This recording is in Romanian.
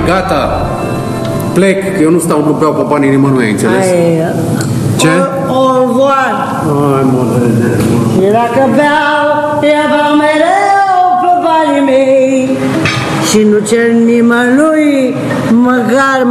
gata. Plec, că eu nu stau, nu beau pe banii nimănui, ai înțeles? Ce? Au revoir. Hai, mă, Și dacă beau, ia beau mereu pe banii mei și nu cer nimănui, măcar